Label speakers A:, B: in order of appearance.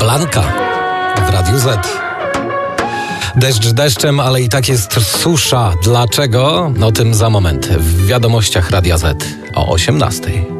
A: Blanka w Radiu Z. Deszcz deszczem, ale i tak jest susza. Dlaczego? O tym za moment w wiadomościach Radia Z o 18:00.